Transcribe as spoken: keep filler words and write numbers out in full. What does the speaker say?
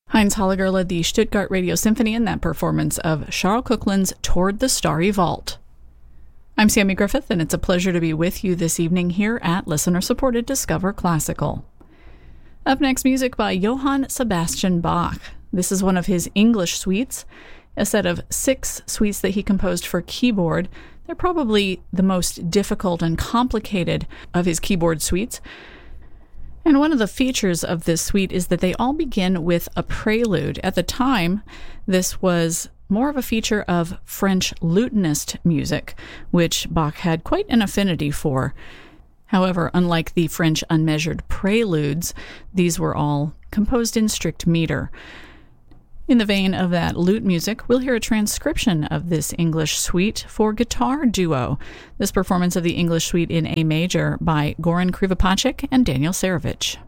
Heinz Holliger led the Stuttgart Radio Symphony in that performance of Charles Koechlin's Toward the Starry Vault. I'm Sammy Griffith, and it's a pleasure to be with you this evening here at listener-supported Discover Classical. Up next, music by Johann Sebastian Bach. This is one of his English suites, a set of six suites that he composed for keyboard. They're probably the most difficult and complicated of his keyboard suites. And one of the features of this suite is that they all begin with a prelude. At the time, this was more of a feature of French lutenist music, which Bach had quite an affinity for. However, unlike the French unmeasured preludes, these were all composed in strict meter. In the vein of that lute music, we'll hear a transcription of this English suite for guitar duo. This performance of the English suite in A major by Goran Krivopacic and Daniel Sarevich.